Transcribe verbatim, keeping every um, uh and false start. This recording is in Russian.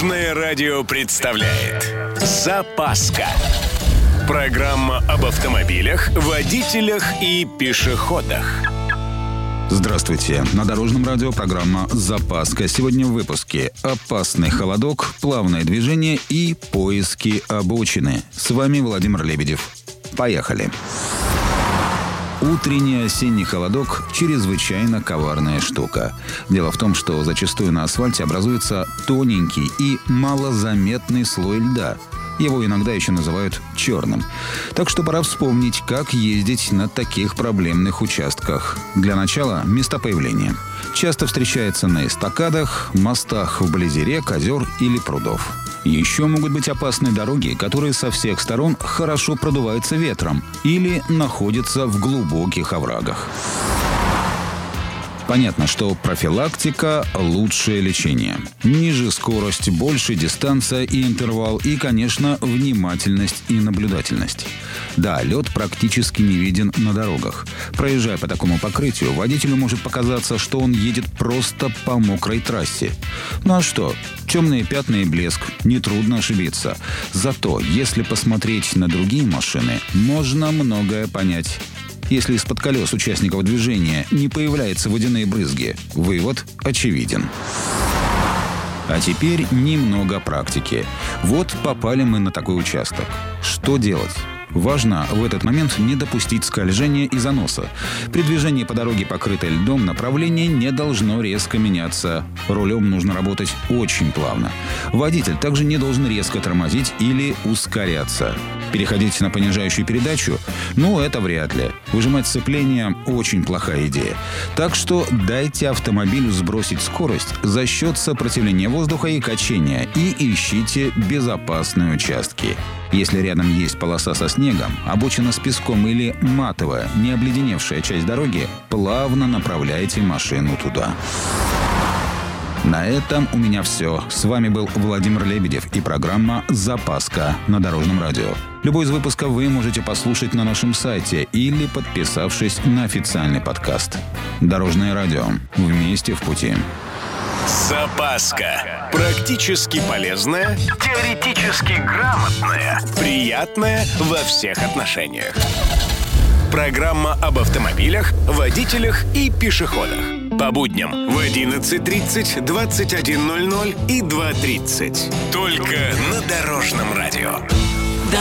Дорожное радио представляет «Запаска». Программа об автомобилях, водителях и пешеходах. Здравствуйте. На Дорожном радио программа «Запаска». Сегодня в выпуске опасный холодок, плавное движение и поиски обочины. С вами Владимир Лебедев. Поехали. Утренний осенний холодок – чрезвычайно коварная штука. Дело в том, что зачастую на асфальте образуется тоненький и малозаметный слой льда. Его иногда еще называют черным. Так что пора вспомнить, как ездить на таких проблемных участках. Для начала – места появления. Часто встречается на эстакадах, мостах вблизи рек, озер или прудов. Еще могут быть опасные дороги, которые со всех сторон хорошо продуваются ветром или находятся в глубоких оврагах. Понятно, что профилактика – лучшее лечение. Ниже скорость, больше дистанция и интервал, и, конечно, внимательность и наблюдательность. Да, лед практически не виден на дорогах. Проезжая по такому покрытию, водителю может показаться, что он едет просто по мокрой трассе. Ну а что? Темные пятна и блеск. Нетрудно ошибиться. Зато, если посмотреть на другие машины, можно многое понять. Если из-под колес участников движения не появляются водяные брызги, вывод очевиден. А теперь немного практики. Вот попали мы на такой участок. Что делать? Важно в этот момент не допустить скольжения и заноса. При движении по дороге, покрытой льдом, направление не должно резко меняться. Рулем нужно работать очень плавно. Водитель также не должен резко тормозить или ускоряться. Переходить на понижающую передачу? Ну, это вряд ли. Выжимать сцепление – очень плохая идея. Так что дайте автомобилю сбросить скорость за счет сопротивления воздуха и качения и ищите безопасные участки. Если рядом есть полоса со снегом, обочина с песком или матовая, не обледеневшая часть дороги, плавно направляйте машину туда. На этом у меня все. С вами был Владимир Лебедев и программа «Запаска» на Дорожном радио. Любой из выпусков вы можете послушать на нашем сайте или подписавшись на официальный подкаст. Дорожное радио. Вместе в пути. Запаска. Практически полезная, теоретически грамотная, приятная во всех отношениях. Программа об автомобилях, водителях и пешеходах. По будням в одиннадцать тридцать, двадцать один ноль ноль и два тридцать. Только на Дорожном радио.